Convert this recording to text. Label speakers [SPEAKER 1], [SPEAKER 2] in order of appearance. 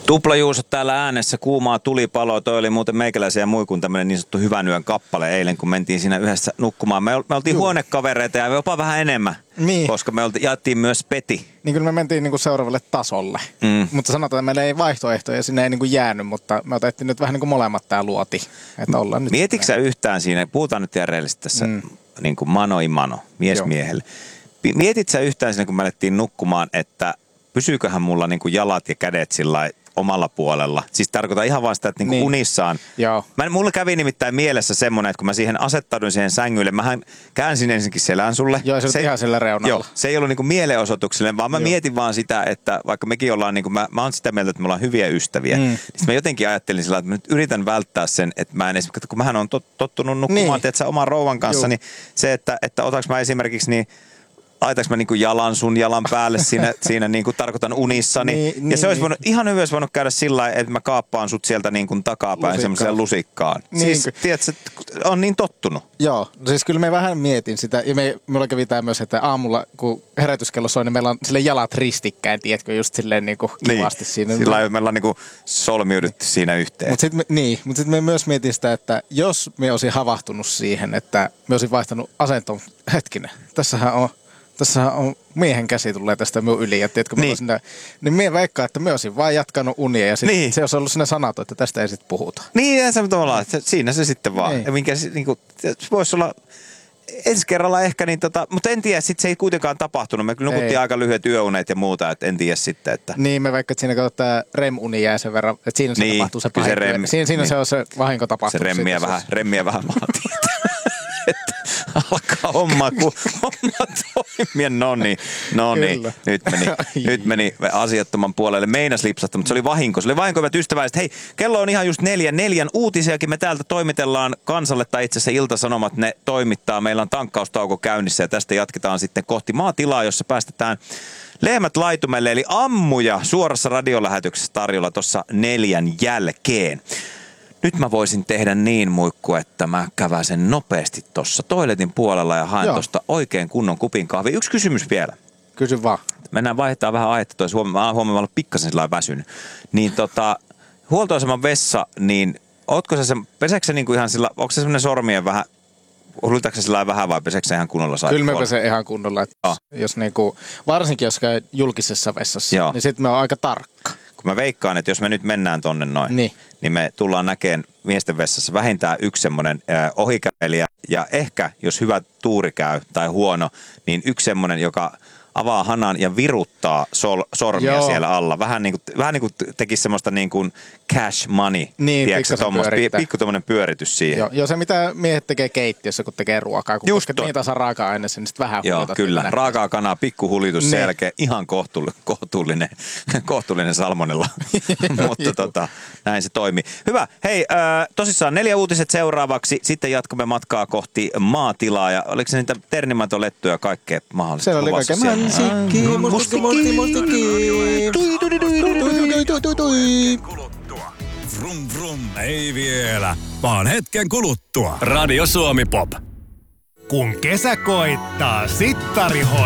[SPEAKER 1] Tuplajuusot täällä äänessä, kuumaa tulipaloa. Toi oli muuten meikäläisiä ja muikun tämmöinen niin sanottu hyvän yön kappale eilen, kun mentiin siinä yhdessä nukkumaan. Me oltiin huonekavereita ja jopa vähän enemmän, koska me jaettiin myös peti.
[SPEAKER 2] Niin kyllä me mentiin niin kuin seuraavalle tasolle. Mutta sanotaan, että meillä ei vaihtoehtoja sinne ei niin kuin jäänyt, mutta me otettiin nyt vähän niin kuin molemmat tää luoti. Että ollaan nyt.
[SPEAKER 1] Mietitkö sä yhtään siinä, puhutaan nyt ihan reellisesti tässä, niin kuin mano i mano, mies miehelle. Mietit sä yhtään siinä, kun me alettiin nukkumaan, että pysyyköhän mulla niin kuin jalat ja kädet sillä omalla puolella? Siis tarkoitan ihan vaan sitä, että niin kuin unissaan. Mulla kävi nimittäin mielessä semmoinen, että kun mä siihen asettauduin siihen sängylle, mähän käänsin ensinkin selän sulle.
[SPEAKER 2] Joo, se ihan sillä reunalla.
[SPEAKER 1] Joo, se ei ollut niin kuin mielenosoituksellinen, vaan mä mietin vaan sitä, että vaikka mekin ollaan, niin kuin mä oon sitä mieltä, että me ollaan hyviä ystäviä. Niin mä jotenkin ajattelin sillä, että mä nyt yritän välttää sen, että mä en esimerkiksi, kun mähän on tottunut nukkumaan, tiedätkö, oman rouvan kanssa, niin se, että otaks mä esimerkiksi niin laitaks mä niinku jalan sun jalan päälle siinä niinku tarkoitan unissani. Ja se olisi voinut, ihan hyvin olisi voinut käydä sillä lailla, että mä kaappaan sut sieltä niinku takapäin semmoiseen lusikkaan. Siis tiedätkö, on niin tottunut.
[SPEAKER 2] Joo, siis kyllä me vähän mietin sitä. Ja mulla kävi tää myös, että aamulla kun herätyskello soi, niin meillä on silleen jalat ristikkäin, tiedätkö, just silleen niinku kivasti siinä.
[SPEAKER 1] Sillä lailla meillä on niinku solmiuduttu siinä yhteen.
[SPEAKER 2] Mutta sitten me myös mietin sitä, että jos me olisin havahtunut siihen, että me olisin vaihtanut asentoon, hetkinen, Tässähän on miehen käsi tulee tästä minun yli. Ja tiedätkö, niin minä veikkaan, että minä olisin vaan jatkanut unia ja sit se olisi ollut siinä sanattu, että tästä ei sitten puhuta.
[SPEAKER 1] Niin, ja se tavallaan, että siinä se sitten vaan. Ja minkä niinku, voisi olla ensi kerralla ehkä, niin mutta en tiedä, sitten se ei kuitenkaan tapahtunut. Me kyllä nukuttiin aika lyhyet yöunet ja muuta, että en tiedä sitten, että.
[SPEAKER 2] Niin, me vaikka, että siinä katsotaan REM-uni jää sen verran, että siinä se tapahtuu se pahin. Siinä se on se vahinko tapahtunut.
[SPEAKER 1] Se remmiä vähän maatiin. Alkaa homma toimia. No niin. Nyt meni asiattoman puolelle. Meinas lipsahtaa, mutta se oli vahinko. Se oli vahinko, hyvät ystävälliset. Hei, kello on ihan just 4 uutisiakin. Me täältä toimitellaan kansalle, tai itse asiassa Ilta-Sanomat ne toimittaa. Meillä on tankkaustauko käynnissä ja tästä jatketaan sitten kohti maatilaa, jossa päästetään lehmät laitumelle. Eli ammuja suorassa radiolähetyksessä tarjolla tuossa 4 jälkeen. Nyt mä voisin tehdä niin, Muikku, että mä käväsen nopeasti tuossa toiletin puolella ja haen tuosta oikein kunnon kupin kahvi. Yksi kysymys vielä.
[SPEAKER 2] Kysy vaan.
[SPEAKER 1] Mennään vaihtaa vähän aihetta tois. Mä huomioon, olla pikkasen sillä väsynyt. Niin huoltoaseman vessa, niin peseekö se niinku ihan sillä, onko se semmoinen sormien vähän, hulitaanko se sillä vähän vai peseekö se ihan kunnolla?
[SPEAKER 2] Kyllä me pesee ihan kunnolla. Jos niinku, varsinkin jos käy julkisessa vessassa, niin sitten me on aika tarkka.
[SPEAKER 1] Kun mä veikkaan, että jos me nyt mennään tonne noin, niin me tullaan näkemään miesten vessassa vähintään yksi semmoinen ohikävelijä. Ja ehkä, jos hyvä tuuri käy tai huono, niin yksi semmoinen, joka avaa hanan ja viruttaa sormia siellä alla. Vähän niin kuin tekisi semmoista niin kuin cash money.
[SPEAKER 2] Niin,
[SPEAKER 1] pikku tommoinen pyöritys siihen.
[SPEAKER 2] Joo, se mitä miehet tekee keittiössä, kun tekee ruokaa. Kun kosket niin tasan raaka-aineessa, niin sitten vähän huolitat.
[SPEAKER 1] Joo, kyllä. Raakaa kanaa, pikku hulitus sen jälkeen. Ihan kohtuullinen salmonella. Mutta näin se toimii. Hyvä. Hei, tosissaan 4 uutiset seuraavaksi. Sitten jatkamme matkaa kohti maatilaa. Ja oliko se niitä ternimätolettuja kaikkea mahdollista?
[SPEAKER 2] Siellä oli kaikkea mustikki.
[SPEAKER 3] Vrum vrum, ei vielä, vaan hetken kuluttua. Radio Suomi Pop.
[SPEAKER 4] Kun kesä koittaa, sittarihoito